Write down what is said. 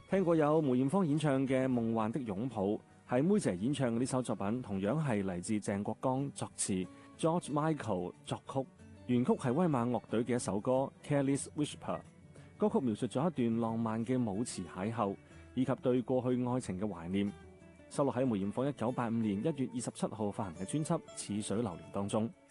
聽過有梅艷芳演唱嘅《夢幻的擁抱》，係妹姐演唱嘅呢首作品，同樣係嚟自鄭國江作詞，George Michael 作曲，原曲係威猛樂隊嘅一首歌《Careless Whisper》。歌曲描述咗一段浪漫嘅舞池邂逅，以及對過去愛情嘅懷念，收錄喺梅艷芳1985年1月27號發行嘅專輯《似水流年》當中。